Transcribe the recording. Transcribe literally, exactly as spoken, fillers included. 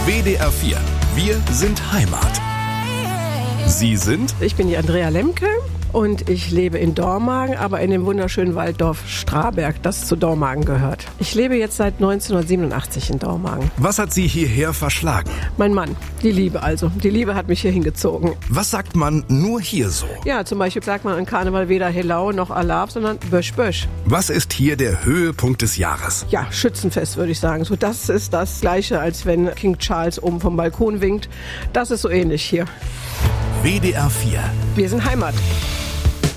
W D R vier. Wir sind Heimat. Sie sind? Ich bin die Andrea Lemke und ich lebe in Dormagen, aber in dem wunderschönen Walddorf Straberg, das zu Dormagen gehört. Ich lebe jetzt seit neunzehnhundertsiebenundachtzig in Dormagen. Was hat Sie hierher verschlagen? Mein Mann, die Liebe also. Die Liebe hat mich hier hingezogen. Was sagt man nur hier so? Ja, zum Beispiel sagt man an Karneval weder Hellau noch Alab, sondern Bösch Bösch. Was ist hier der Höhepunkt des Jahres? Ja, Schützenfest würde ich sagen. So, das ist das Gleiche, als wenn King Charles oben vom Balkon winkt. Das ist so ähnlich hier. W D R vier. Wir sind Heimat.